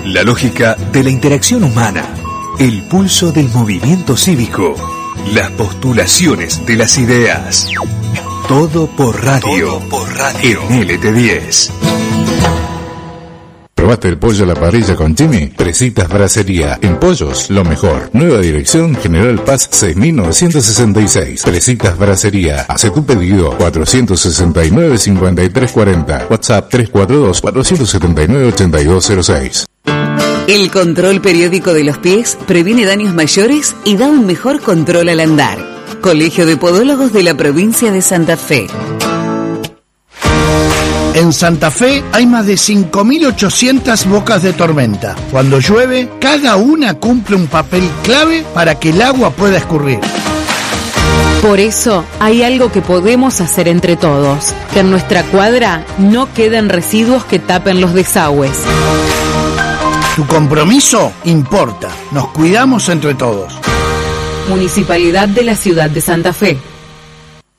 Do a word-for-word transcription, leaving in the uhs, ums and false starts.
La lógica de la interacción humana, el pulso del movimiento cívico, las postulaciones de las ideas. Todo por radio, Todo por radio. En L T diez. ¿Probaste el pollo a la parrilla con Jimmy? Presitas Brasería. En pollos, lo mejor. Nueva dirección, General Paz seis mil novecientos sesenta y seis. Presitas Brasería. Hace tu pedido cuatrocientos sesenta y nueve, cincuenta y tres cuarenta. WhatsApp tres cuatro dos, cuatro siete nueve, ocho dos cero seis. El control periódico de los pies previene daños mayores y da un mejor control al andar. Colegio de Podólogos de la provincia de Santa Fe. En Santa Fe hay más de cinco mil ochocientas bocas de tormenta. Cuando llueve, cada una cumple un papel clave para que el agua pueda escurrir. Por eso hay algo que podemos hacer entre todos, que en nuestra cuadra no queden residuos que tapen los desagües. Tu compromiso importa. Nos cuidamos entre todos. Municipalidad de la Ciudad de Santa Fe.